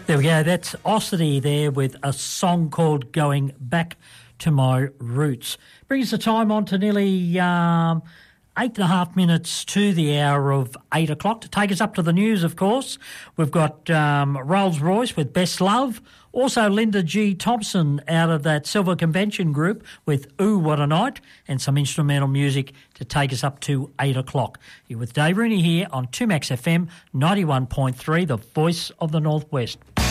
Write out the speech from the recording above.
There we go. That's Ossity there with a song called Going Back to My Roots. Brings the time on to nearly 8.5 minutes to the hour of 8 o'clock. To take us up to the news, of course, we've got Rolls-Royce with Best Love. Also Linda G. Thompson out of that Silver Convention group with Ooh, What a Night, and some instrumental music to take us up to 8 o'clock. You're with Dave Rooney here on 2Max FM 91.3, the voice of the Northwest.